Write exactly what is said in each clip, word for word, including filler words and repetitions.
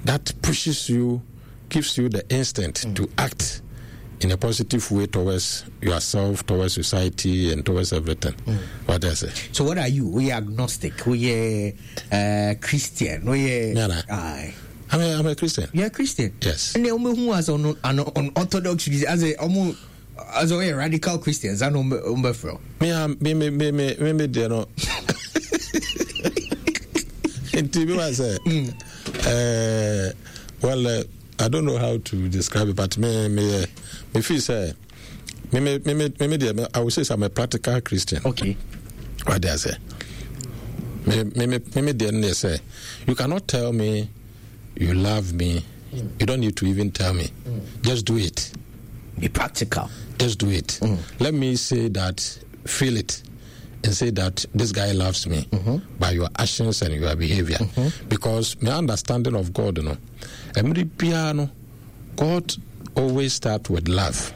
that pushes you, gives you the instinct mm. to act in a positive way towards yourself, towards society, and towards everything. Mm. What does it? So, what are you? We are agnostic. We are uh, Christian. We are. Yeah, aye. I'm a, I'm a Christian. You're a Christian. Yes. And who was on an on Orthodox as a um, as a radical Christians. I know me from. Me me me me me me me you know. In T V, I say, uh, well, uh, I don't know how to describe it, but me me me feel say, me me me me me I would say I'm a practical Christian. Okay. What do I say? Me me me me me say, you cannot tell me you love me. Mm. You don't need to even tell me. Mm. Just do it. Be practical. Just do it. Mm. Let me say that, feel it, and say that this guy loves me mm-hmm. by your actions and your behavior. Mm-hmm. Because my understanding of God, you know, every piano, God always starts with love.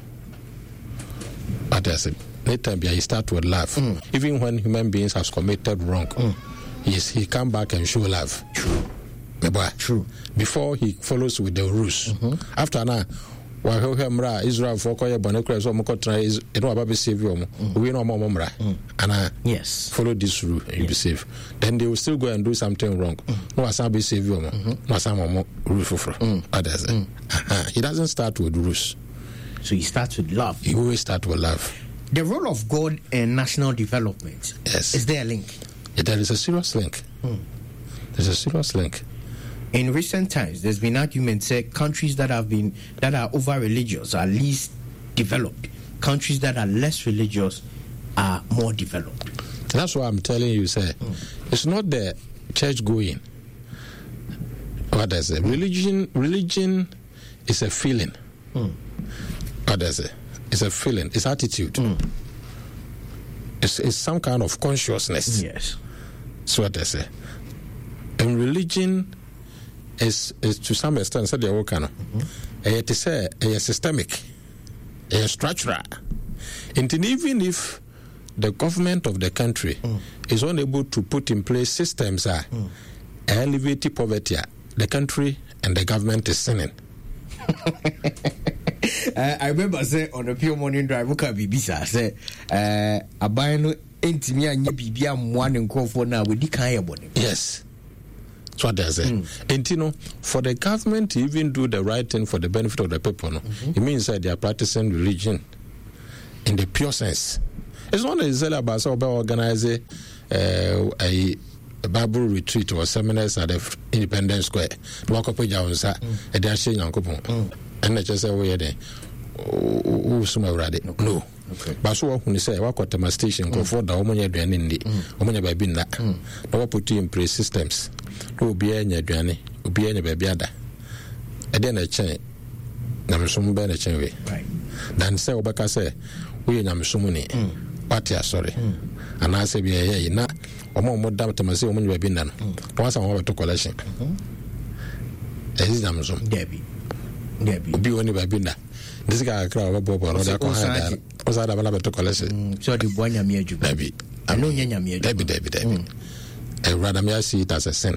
But I said, later he starts with love. Mm. Even when human beings have committed wrong, mm. yes, he come back and show love. True. True. Before he follows with the rules. Mm-hmm. After now, Israel for koye bonekra so mo kotra is you know about be save you we know mo mra and yes follow this rule and you be safe. Then they will still go and do something wrong. Mm. No asan be save you no asan mo rule for others. Mm. Uh-huh. He doesn't start with rules. So he starts with love. He always starts with love. The role of God in national development. Yes. Is there a link? Yeah, there is a serious link. Mm. There's a serious link. In recent times, there's been arguments that countries that have been that are over religious are least developed. Countries that are less religious are more developed. That's why I'm telling you, sir. Mm. It's not the church going. What does it? Religion, religion is a feeling. Mm. What does it? It's a feeling. It's attitude. Mm. It's, it's some kind of consciousness. Yes. That's what they say. And religion is, is to some extent, said the Okano, it is a, a systemic, a structural. And even if the government of the country mm. is unable to put in place systems that mm. elevate poverty, the country and the government is sinning. uh, I remember say on the pure morning drive, look at B B S. Say, uh, a bino intimia and Bibia one and call for now with the kind of money. Yes. That's what they say. Mm. And you know, for the government to even do the right thing for the benefit of the people, no, mm-hmm. it means that they are practicing religion in the pure sense. It's not necessarily about so about organizing uh, a, a Bible retreat or seminars at the Independence Square. Walk up with Jaunsa, a dashing uncle, and they just say, "We are there." Oh, some already. No. Okay. But so when you say what got the station go for the Omonia Duanindi, Omonia Babina, no put in place systems. No be any Duani, be any babyada. And then a chain, Namasum Bene Chenway. Right. Then say Obaka say, we Namasumuni, Patia, sorry. And I say, be a na, or more doubt to myself when you have been done. Once I want to collection. This is Namasum. Debbie. Debbie. Be only Babina. This guy crowd about Bobo, or that was out of a to collection. So the one Yamia, Debbie. I know Yamia, Debbie, Debbie, Debbie. And rather, may I see it as a sin.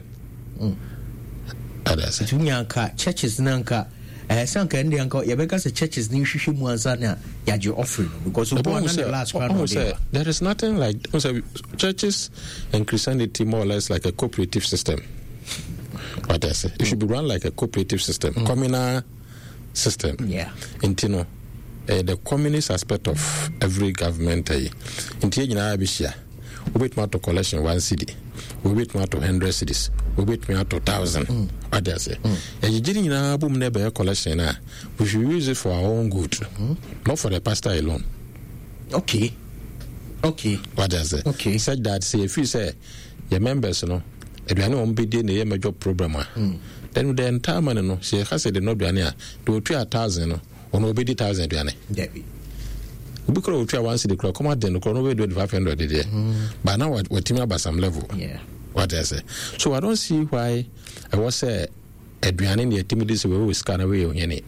Others. Tunyanka, churches Nanka, Sanka and the uncle, Yabeka, churches, new Shishimuazana, Yaji offering, because of the last one. There is nothing like churches and Christianity more or less like a cooperative system. What I say, it should be run like a cooperative system, mm. communal system. Yeah. And you know, uh, the communist aspect of every government, in Tiana Abishia, we wait more to collection one city, we wait more to hundred cities, we wait more to thousand. Mm. What I say, and you didn't know boom never collection. We should use it for our own good, mm. not for the pastor alone. Okay. Okay. What I say? Okay. Said that say if you say your members, you know. If you know on be doing a major program, then the entire man, no, she has said the no Duania, do three thousand or no be the thousand Duane. Debbie. Because we try one city clock, come out then, the chrono do five hundred a day. But now we're teaming up at some level. Yeah. What I say. So I don't see why I was a Duane in the timidity way we scan away on any.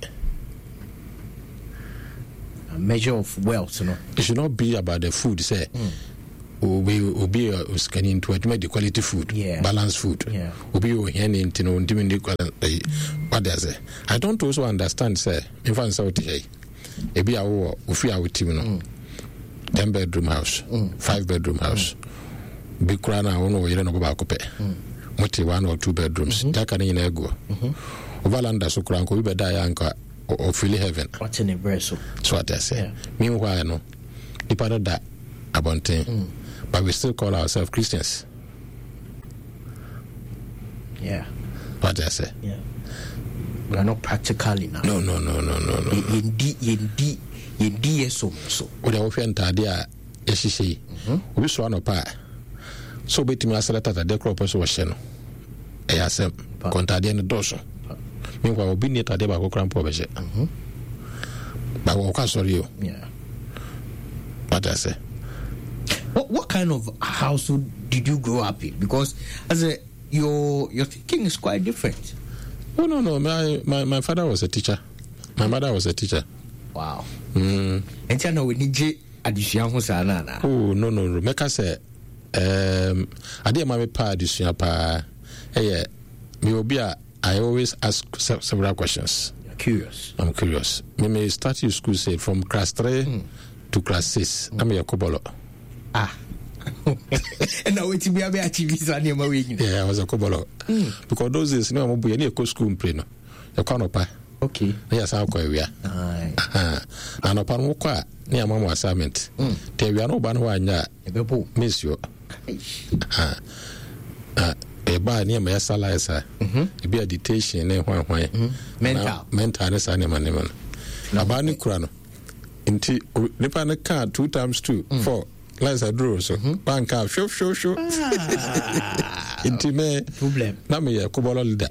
A measure of wealth, no. It should not be about the food, say. Mm. obi obi uskani into the quality food, yeah. balanced food. Yeah. Obi o hen into no ndimi what does it? I don't also understand say in fact so today. Ebi awo ofi awo team no. ten bedroom house, mm. five bedroom house. Mm. Big krana ono yere no ba ko pe. Moti one or two bedrooms. Mm-hmm. Taka ni na ego. Mhm. Ovalanda so kran ko bi beda ya nka o feel heaven. What in a breast. So what I say. Yeah. Meanwhile no. Ipa da abonten. Mm. But we still call ourselves Christians. Yeah. What I say? Yeah. We are not practical enough. No, no, no, no, no, no. Yendi, yendi, yendi yeso so. We are often tadia yeshishi. We saw no pa. So betimi aselata ta de crop so wahye no. E yasem kontadia ne doso. Meanwhile obi ni tadia ba ko krampo be je. Mhm. Ba wo ka sorry o. Yeah. What I say? What what kind of household did you grow up in? Because as a your your thinking is quite different. Oh no no, my my, my father was a teacher. My mother was a teacher. Wow. Mm. And you know we need addition ho sa na na. Oh no no no. Make us say um ade ma me pa addition pa eh me obi a I always ask several questions. You're curious. I'm curious. Me me start you school say from class three mm. to class six. Mm. I'm a kobolo. Ah. And now it's be a activist and you're yeah, I was a kobolo. Mm. Because those days, no, I'm going to school in Preno. You can't pay. Okay. Yes, I'll call you. Ah, and upon Moka, near Mamma assignment. Tell you, I know Banwa, miss you. Ah, a bar near my salisa. It be a dictation in one way. Mental, mental, and animal. Nabani Kurano. Into Nipana car two times two, four. Liza draw so bank out show show show intime problem na me ya kobolo leader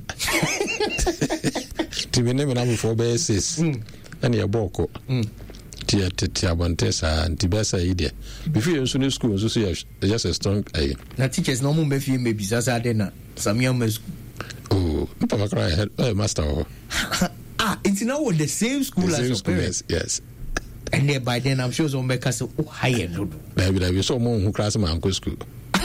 timi ne me na me for basis and ya boko tia tia bontesa antibesa ide before you so school so so just a strong eh na teachers no mo be fi me bisasa de na samia ma school oh papa cry head eh master ah it's now the same school the as your school, parents yes, yes. And then by then I'm sure some make us oh higher no. Maybe there be so more who class my uncle school.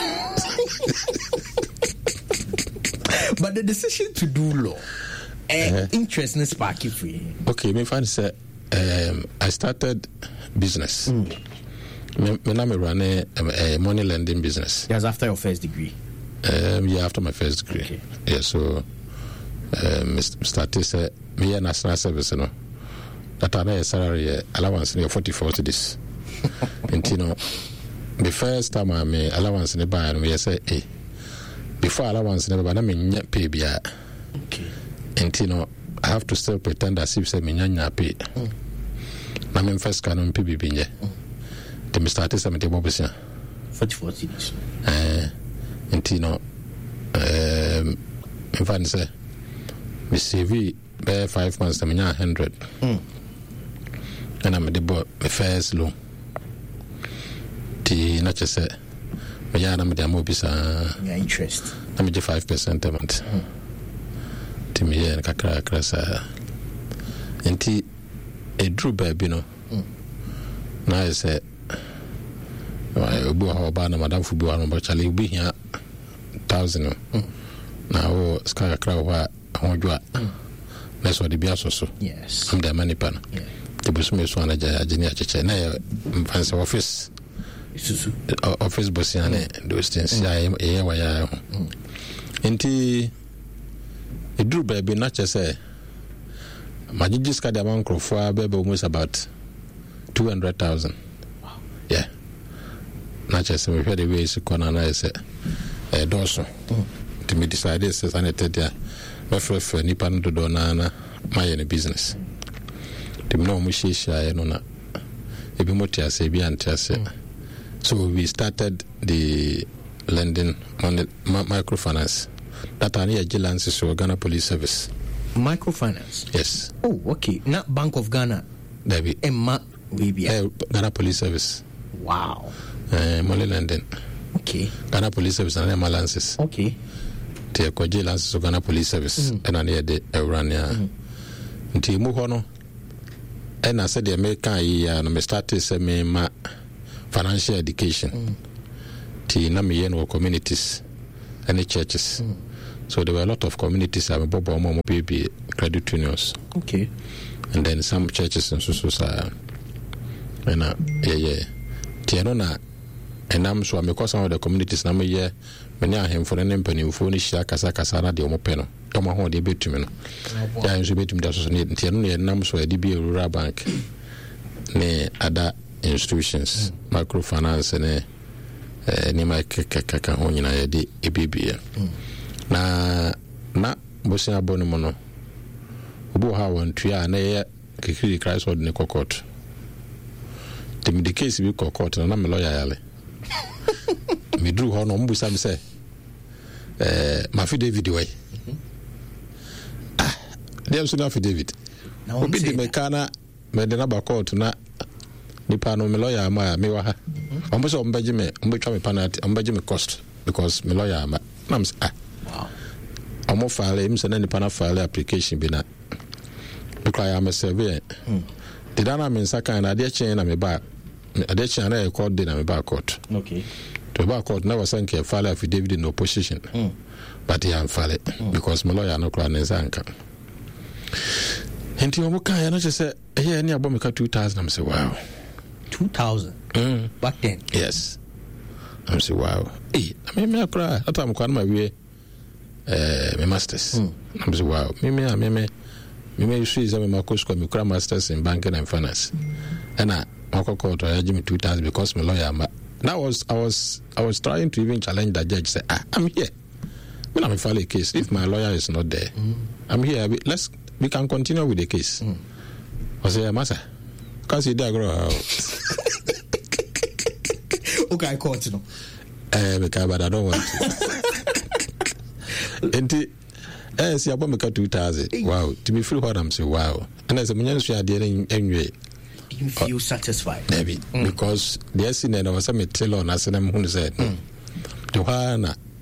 But the decision to do law, eh, uh-huh. interest in sparky free. Okay, me find say um I started business. Mm. Me, me na me run a, a money lending business. That's after your first degree. Um yeah, after my first degree. Okay. Yeah, so um started say me a national service, you know. That I salary allowance near forty-four to this. And you know, the first time I made allowance in the bar, and we say, hey, before allowance never, but I mean, pay be okay. And you know, I have to still pretend as if say me nyanya pay. I mean, first canon P B B. The me started seventy bobbis. Forty-four to this. Uh, and you know, um, in fact, say, me C V by five months, I mean, a hundred. And I'm the boy, my first loan. The not just say, but yeah, I'm the mobisa. Your interest. I'm the five percent a month. To me, and Kakra Crasa. And tea a drew baby, no. Now I said, I will go how about Madame Fubu, but Charlie will be here thousand. Now, Sky Crow, I want you. That's what the Bias also. Yes. I'm the money pan. Yeah. The business one, a junior chicha, fancy office. Office bossy and those things. I am a wire. Inti a drew baby, not just say, my just got a bank for baby almost about two hundred thousand. Yeah. Not just we had a way to corner, I said, a dorsal. To me, decided, says, and I tell you. My friend Nipan to Donana, my business. The no Mushisha, no, Ebimotia, Sabian Tessa. So we started the lending on the microfinance. That are near Gilans is Ghana Police Service. Microfinance? Yes. Oh, okay. Not Bank of Ghana. David. Emma, we be Ghana Police Service. Wow. Uh, money lending. Okay. Ghana Police Service and Emma Lances. Okay. Te kwaje lances Ghana Police Service and an de Urania. Nti mu hono and I said the American year and me started say me ma financial education. ti na me no communities and the churches. Mm. So there were a lot of communities that Bobo Momo baby credit unions. Okay. And then some churches and so so and uh, yeah yeah. Tianona and I'm so because some of the communities na me yeah many are him for an empany for ni shia kasa kasa na de omo peno. Toma ho de betumi no. Ya nso betumi da so ne tiano ne nam so e de bi rural bank ne other institutions mm. microfinance ne eh ni ma kaka ho nyina ye de ebibia mm. na na bosia bonu mo no obo ha wan tua na ye kekiri Christ word ne kokot timi de case bi kokot na me lawyer yale me dru ho no mbusa me se eh ma fi David way ah dem so na fi David obi de mekana me de na ba court na nipa no me lawyer ma me wa ha ombo so ombaje me ombo twa me penalty ombaje me cost because me lawyer ma na me ah wow omo file im se na nipa na file application bi na because I am a surveyor did I na me saka na de chen na me ba de chen na e court de na me ba court okay to ba court na was sanke file affidavit in opposition mm. but he am file mm. because me lawyer no kra ne sanka enti omo kan ya no say eh ni abo me ka two thousand am say wow two thousand mm. back then yes I'm say wow eh I mean me akra that am kwa na we eh me masters mm. I'm say wow me me me me me me issue is me makosko me kra masters in banking and finance and I akoko to ya me two thousand because me lawyer ma that was I was I was trying to even challenge the judge say ah I'm here when I'm file a case if my lawyer is not there mm. I'm here let's we can continue with the case mm. I say massa cause you dagro okay I caught no eh because but I don't want to enti eh see about me two thousand wow to be free what I'm say wow and as a munyan so ade enwe you feel uh, satisfied maybe mm. because the scene and was me tell on as them who said to her na